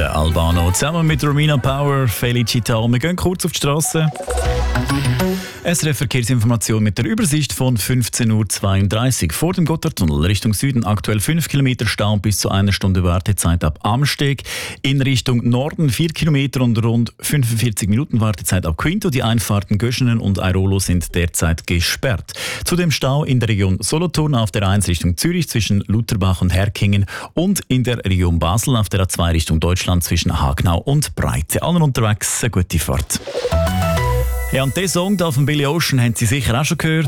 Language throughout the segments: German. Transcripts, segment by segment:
Der Albano zusammen mit Romina Power, Felicita. Wir gehen kurz auf die Straße. SRF Verkehrsinformation mit der Übersicht von 15.32 Uhr. Vor dem Gotthardtunnel Richtung Süden aktuell 5 Kilometer Stau bis zu 1 Stunde Wartezeit ab Amsteg. In Richtung Norden 4 Kilometer und rund 45 Minuten Wartezeit ab Quinto. Die Einfahrten Göschenen und Airolo sind derzeit gesperrt. Zudem Stau in der Region Solothurn auf der A1 Richtung Zürich zwischen Lutherbach und Herkingen und in der Region Basel auf der A2 Richtung Deutschland zwischen Hagnau und Breite. Allen unterwegs eine gute Fahrt. Ja, und diesen Song da von Billy Ocean haben Sie sicher auch schon gehört.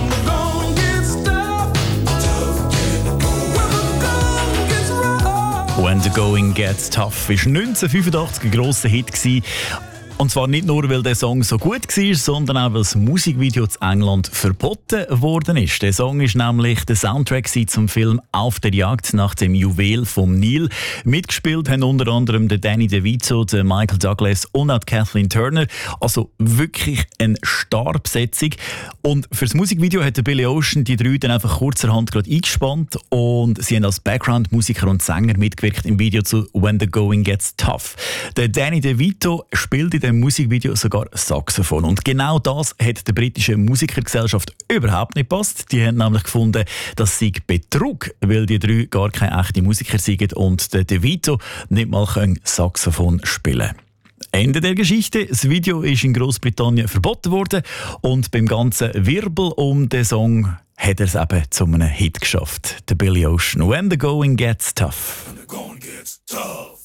When the Going Gets Tough war 1985 ein grosser Hit gewesen. Und zwar nicht nur, weil der Song so gut war, sondern auch, weil das Musikvideo in England verboten worden ist. Der Song ist nämlich der Soundtrack zum Film «Auf der Jagd nach dem Juwel vom Nil». Mitgespielt haben unter anderem der Danny DeVito, der Michael Douglas und auch Kathleen Turner. Also wirklich eine Starbesetzung. Und für das Musikvideo hat der Billy Ocean die drei dann einfach kurzerhand gerade eingespannt und sie haben als Background-Musiker und Sänger mitgewirkt im Video zu «When the Going Gets Tough». Der Danny DeVito spielt in dem Musikvideo sogar Saxophon. Und genau das hat der britischen Musikergesellschaft überhaupt nicht gepasst. Die haben nämlich gefunden, das sei Betrug, weil die drei gar keine echten Musiker sind und der DeVito nicht mal Saxophon spielen kann. Ende der Geschichte. Das Video ist in Großbritannien verboten worden und beim ganzen Wirbel um den Song hat er es eben zu einem Hit geschafft. Der Billy Ocean. When the Going Gets Tough. When the going gets tough.